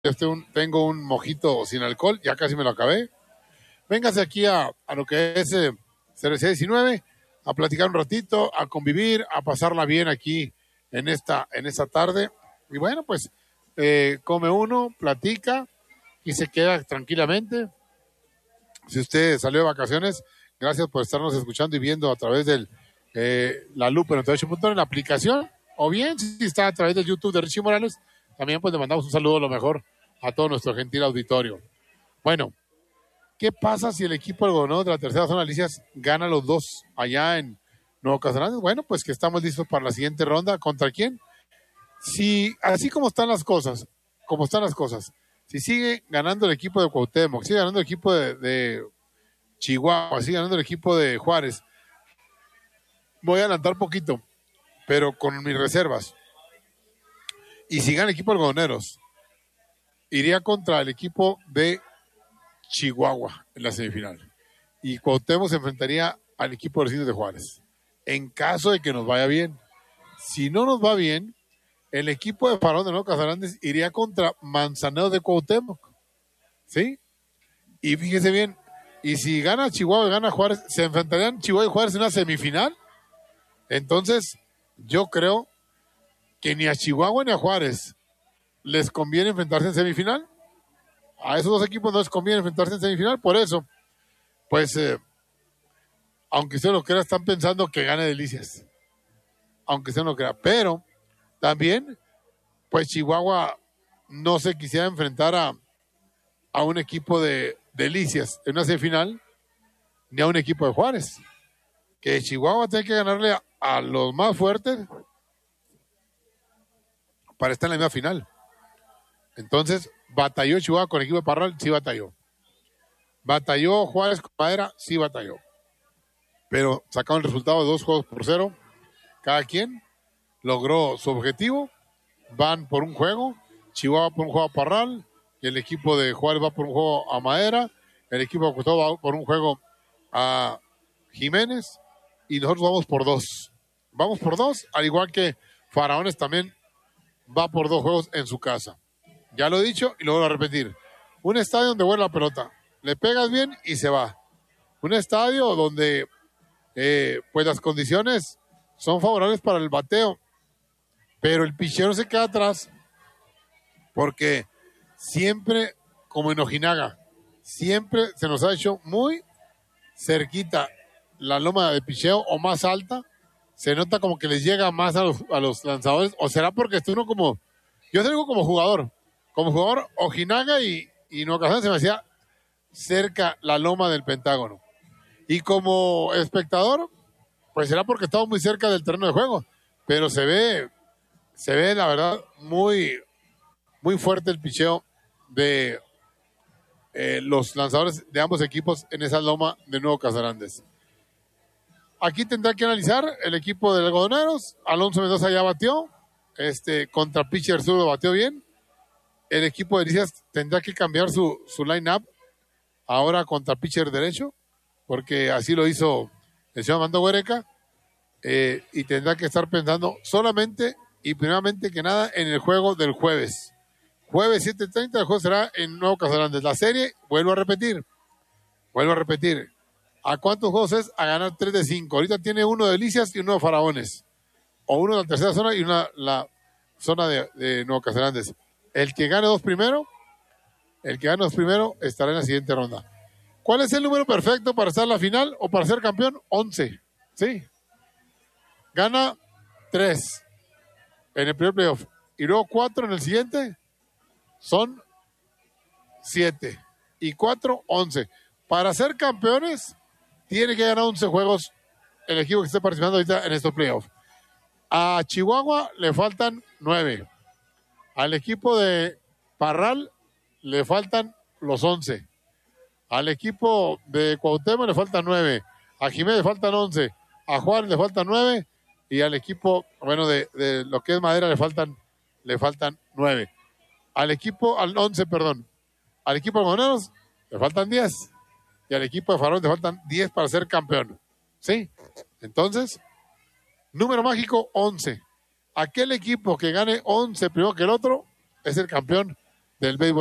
tengo un mojito sin alcohol, ya casi me lo acabé. Véngase aquí a lo que es CRC 19, a platicar un ratito, a convivir, a pasarla bien aquí en esta tarde. Y bueno, pues come uno, platica y se queda tranquilamente. Si usted salió de vacaciones, gracias por estarnos escuchando y viendo a través del La Lupa 98.1 en la aplicación, o bien si está a través del YouTube de Richie Morales, también pues le mandamos un saludo a lo mejor a todo nuestro gentil auditorio. Bueno, ¿qué pasa si el equipo del gobernador de la tercera zona de Delicias gana los dos allá en Nuevo Casalandes? Bueno, pues que estamos listos para la siguiente ronda. ¿Contra quién? Si así como están las cosas, si sigue ganando el equipo de Cuauhtémoc, sigue ganando el equipo de Chihuahua, sigue ganando el equipo de Juárez, voy a adelantar poquito, pero con mis reservas. Y si gana el equipo de Algodoneros, iría contra el equipo de Chihuahua en la semifinal. Y Cuauhtémoc se enfrentaría al equipo de los Indios de Juárez. En caso de que nos vaya bien. Si no nos va bien, el equipo de Faraón de Nuevo Casalandes iría contra Manzanero de Cuauhtémoc. ¿Sí? Y fíjese bien, y si gana Chihuahua y gana Juárez, se enfrentarían Chihuahua y Juárez en una semifinal. Entonces, yo creo que ni a Chihuahua ni a Juárez les conviene enfrentarse en semifinal. A esos dos equipos no les conviene enfrentarse en semifinal. Por eso, pues, aunque usted lo crea, están pensando que gane Delicias. Aunque usted no lo crea. Pero, también, pues Chihuahua no se quisiera enfrentar a un equipo de Delicias en una semifinal, ni a un equipo de Juárez. Que Chihuahua tiene que ganarle a los más fuertes para estar en la misma final. Entonces, batalló Chihuahua con el equipo de Parral, sí batalló. Batalló Juárez con Madera, sí batalló. Pero sacaron el resultado de 2-0. Cada quien logró su objetivo. Van por un juego. Chihuahua por un juego a Parral. Y el equipo de Juárez va por un juego a Madera. El equipo de Costó va por un juego a Jiménez. Y nosotros vamos por 2. Vamos por 2, al igual que Faraones también va por 2 juegos en su casa. Ya lo he dicho y lo vuelvo a repetir. Un estadio donde vuela la pelota. Le pegas bien y se va. Un estadio donde pues las condiciones son favorables para el bateo. Pero el pichero se queda atrás porque siempre, como en Ojinaga, siempre se nos ha hecho muy cerquita la loma de picheo o más alta. Se nota como que les llega más a los lanzadores. O será porque estoy uno como... Yo te digo como jugador. Como jugador, Ojinaga y Nueva Casalandes se me hacía cerca la loma del Pentágono. Y como espectador, pues será porque estamos muy cerca del terreno de juego. Pero se ve la verdad muy, muy fuerte el picheo de los lanzadores de ambos equipos en esa loma de Nuevo Casalandes. Aquí tendrá que analizar el equipo de Algodoneros. Alonso Mendoza ya batió. Contra pitcher zurdo batió bien. El equipo de Delicias tendrá que cambiar su line-up ahora contra pitcher derecho, porque así lo hizo el señor Armando Huereca, y tendrá que estar pensando solamente y primeramente que nada en el juego del jueves. Jueves 7:30, el juego será en Nuevo Casalandes. La serie, vuelvo a repetir. ¿A cuántos juegos es? A ganar 3 de 5. Ahorita tiene uno de Delicias y uno de Faraones. O uno de la tercera zona y una la zona de Nuevo Casalandes. El que gane dos primero estará en la siguiente ronda. ¿Cuál es el número perfecto para estar en la final o para ser campeón? 11. ¿Sí? Gana 3 en el primer playoff. Y luego 4 en el siguiente. Son 7. Y 4, 11. Para ser campeones, tiene que ganar 11 juegos el equipo que esté participando ahorita en estos playoffs. A Chihuahua le faltan 9. Al equipo de Parral le faltan los 11. Al equipo de Cuauhtémoc le faltan 9. A Jiménez le faltan 11. A Juárez le faltan 9. Y al equipo, bueno, de lo que es Madera le faltan 9. Al 11, perdón. Al equipo de Moneros le faltan 10. Y al equipo de Farón le faltan 10 para ser campeón. ¿Sí? Entonces, número mágico 11. Aquel equipo que gane 11 primero que el otro es el campeón del béisbol.